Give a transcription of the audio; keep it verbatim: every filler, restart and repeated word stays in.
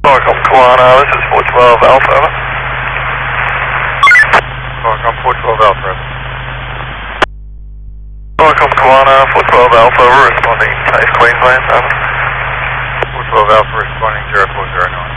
Welcome Kiwana, this is four twelve Alpha, over. Welcome four twelve Alpha. Welcome Kiwana, four twelve Alpha, we're responding Tafe Queensland, over. four twelve Alpha responding zero four zero nine.